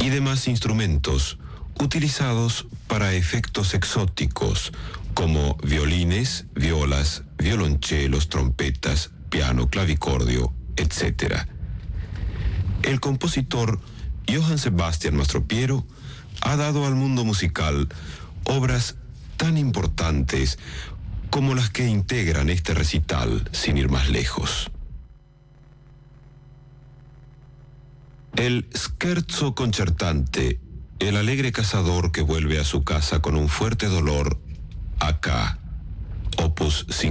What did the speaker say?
y demás instrumentos utilizados para efectos exóticos como violines, violas, violonchelos, trompetas, piano, clavicordio, etc. El compositor Johann Sebastian Mastropiero ha dado al mundo musical obras tan importantes como las que integran este recital, sin ir más lejos. El scherzo concertante, el alegre cazador que vuelve a su casa con un fuerte dolor, acá, opus 50.